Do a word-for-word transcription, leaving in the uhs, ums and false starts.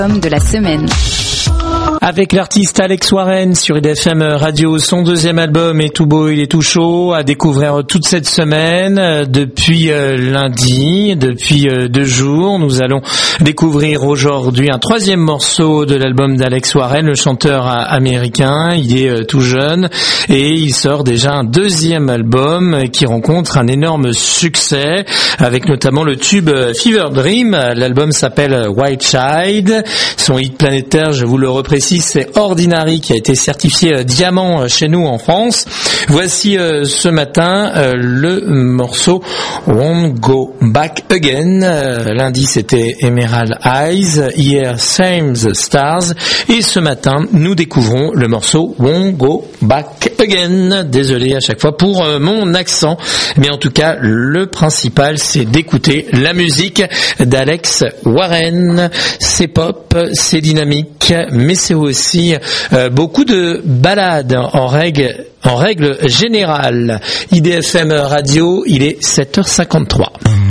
de la semaine. Avec l'artiste Alex Warren sur I D F M Radio, son deuxième album est tout beau, il est tout chaud, à découvrir toute cette semaine. Depuis euh, lundi, depuis euh, deux jours, nous allons découvrir aujourd'hui un troisième morceau de l'album d'Alex Warren, le chanteur euh, américain. Il est euh, tout jeune et il sort déjà un deuxième album qui rencontre un énorme succès, avec notamment le tube Fever Dream. L'album s'appelle White Child. Son hit planétaire, je vous le reprécise, c'est Ordinary, qui a été certifié diamant chez nous en France. Voici euh, ce matin euh, le morceau Won't Go Back Again. Euh, lundi c'était Emerald Eyes, hier Same the Stars, et ce matin nous découvrons le morceau Won't Go Back Again. Désolé à chaque fois pour euh, mon accent, mais en tout cas le principal c'est d'écouter la musique d'Alex Warren. C'est pop, c'est dynamique, mais c'est aussi euh, beaucoup de ballades en règle, en règle générale. I D F M Radio, il est sept heures cinquante-trois.